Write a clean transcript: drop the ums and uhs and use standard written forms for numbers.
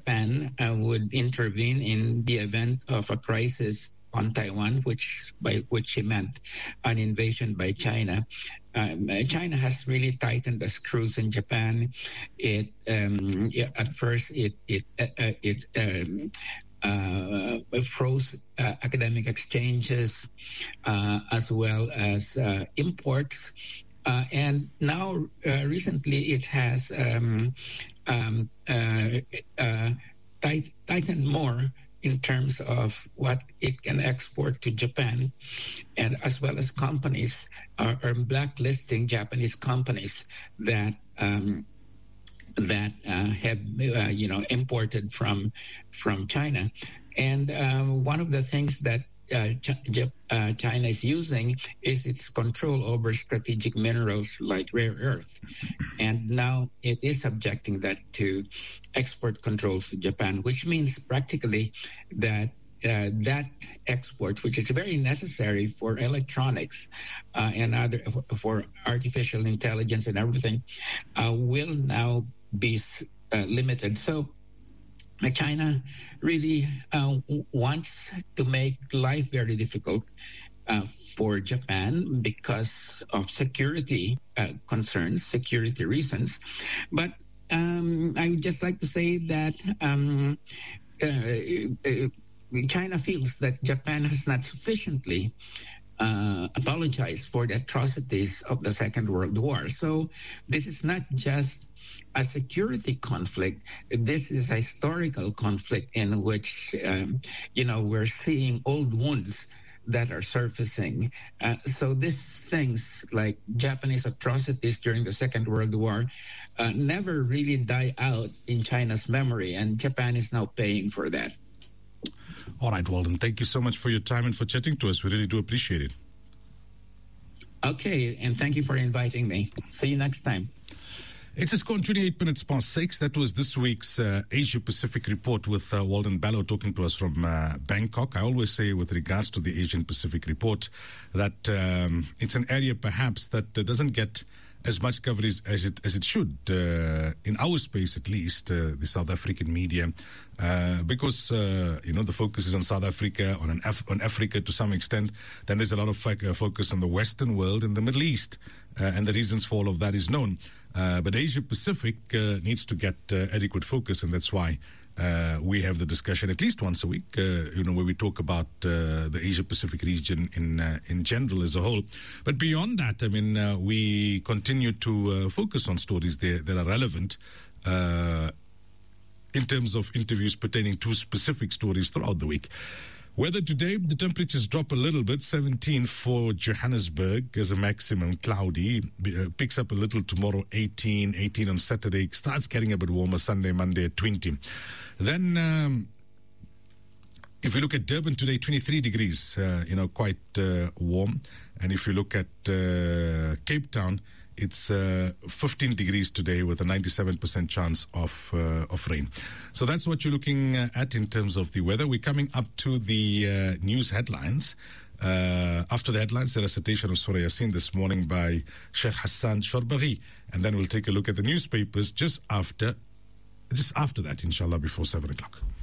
Japan would intervene in the event of a crisis on Taiwan, by which he meant an invasion by China. China has really tightened the screws in Japan. At first it froze academic exchanges as well as imports. And now, recently, it has tightened more in terms of what it can export to Japan, and as well as companies are blacklisting Japanese companies that have imported from China. And one of the things that China is using is its control over strategic minerals like rare earth. And now it is subjecting that to export controls to Japan, which means practically that that export, which is very necessary for electronics and other for artificial intelligence and everything, will now be limited. So China really wants to make life very difficult for Japan because of security concerns, security reasons. But I would just like to say that China feels that Japan has not sufficiently apologized for the atrocities of the Second World War. So this is not just a security conflict. This is a historical conflict in which, we're seeing old wounds that are surfacing. So these things like Japanese atrocities during the Second World War never really die out in China's memory, and Japan is now paying for that. All right, Walden, thank you so much for your time and for chatting to us. We really do appreciate it. Okay, and thank you for inviting me. See you next time. It's just gone 28 minutes past 6. That was this week's Asia-Pacific report with Walden Bello talking to us from Bangkok. I always say with regards to the Asian-Pacific report that it's an area perhaps that doesn't get as much coverage as it should, in our space at least, the South African media, because the focus is on South Africa, on Africa to some extent. Then there's a lot of focus on the Western world and the Middle East, and the reasons for all of that is known. But Asia Pacific needs to get adequate focus, and that's why we have the discussion at least once a week, where we talk about the Asia Pacific region in general as a whole. But beyond that, we continue to focus on stories there that are relevant in terms of interviews pertaining to specific stories throughout the week. Weather today, the temperatures drop a little bit, 17 for Johannesburg as a maximum, cloudy. Picks up a little tomorrow, 18 on Saturday. Starts getting a bit warmer Sunday, Monday at 20. Then, if we look at Durban today, 23 degrees, quite warm. And if you look at Cape Town, it's 15 degrees today with a 97% chance of rain. So that's what you're looking at in terms of the weather. We're coming up to the news headlines. After the headlines, the recitation of Surah Yasin this morning by Sheikh Hassan Shorbaghi. And then we'll take a look at the newspapers just after that, inshallah, before 7 o'clock.